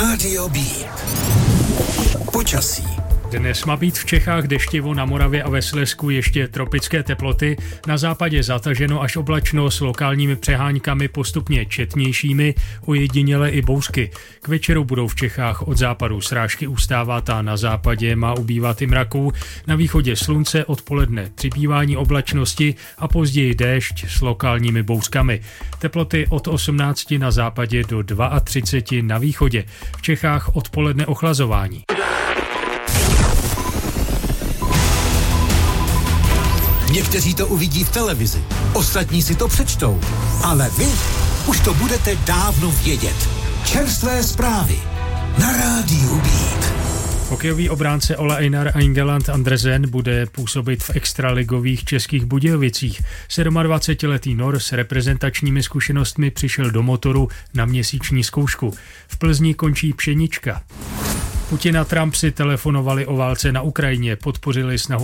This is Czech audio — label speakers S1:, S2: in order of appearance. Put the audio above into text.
S1: Rádio Beat. Počasí.
S2: Dnes má být v Čechách deštivo, na Moravě a ve Slezsku ještě tropické teploty, na západě zataženo až oblačno s lokálními přeháňkami postupně četnějšími, ojediněle i bouřky. K večeru budou v Čechách od západu srážky ustávat a na západě má ubývat i mraků, na východě slunce, odpoledne přibývání oblačnosti a později déšť s lokálními bouřkami. Teploty od 18 na západě do 32 na východě. V Čechách odpoledne ochlazování.
S1: Někteří to uvidí v televizi, ostatní si to přečtou, ale vy už to budete dávno vědět. Čerstvé zprávy na Rádiu Beat.
S2: Hokejový obránce Ola Einar Ingeland Andersen bude působit v extraligových Českých Budějovicích. 27letý Nor s reprezentačními zkušenostmi přišel do Motoru na měsíční zkoušku. V Plzni končí Pšenička. Putin a Trump si telefonovali o válce na Ukrajině, podpořili snahu